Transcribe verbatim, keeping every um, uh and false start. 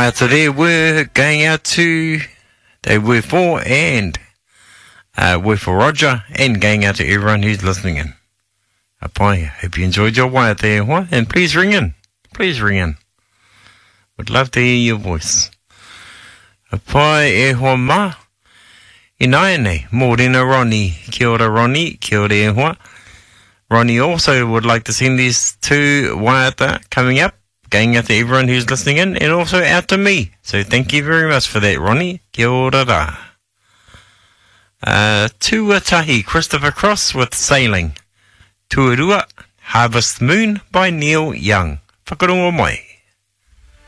Uh, so they were going out to, they were for and uh, were for Roger and going out to everyone who's listening in. Apai, hope you enjoyed your wire there, what? And please ring in. Please ring in. Would love to hear your voice. Apai e hoa ma. I nai nei, mōrena Ronnie. Kia ora Ronnie, kia ora e hoa. Ronnie also would like to send these two waiata coming up, going out to everyone who's listening in, and also out to me. So thank you very much for that, Ronnie. Kia ora ra. Uh, Tuatahi, Christopher Cross with Sailing. Tuarua, Harvest Moon by Neil Young. Whakarongo mai.